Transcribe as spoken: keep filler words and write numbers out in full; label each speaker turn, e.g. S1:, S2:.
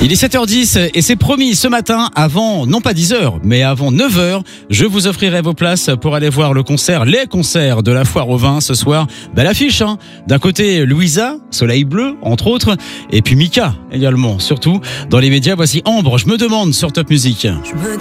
S1: Il est sept heures dix et c'est promis, ce matin, avant, non pas dix heures, mais avant neuf heures, je vous offrirai vos places pour aller voir le concert, les concerts de la Foire au Vin ce soir. Belle affiche, hein. D'un côté, Louisa, Soleil Bleu, entre autres, et puis Mika également. Surtout, dans les médias, voici Ambre, je me demande sur Top Music.
S2: Je me